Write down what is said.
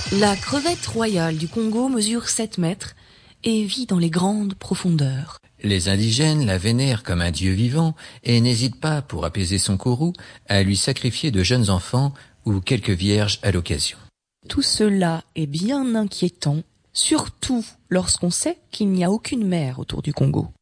La crevette royale du Congo mesure 7 mètres et vit dans les grandes profondeurs. Les indigènes la vénèrent comme un dieu vivant et n'hésitent pas, pour apaiser son courroux, à lui sacrifier de jeunes enfants ou quelques vierges à l'occasion. Tout cela est bien inquiétant, surtout lorsqu'on sait qu'il n'y a aucune mer autour du Congo.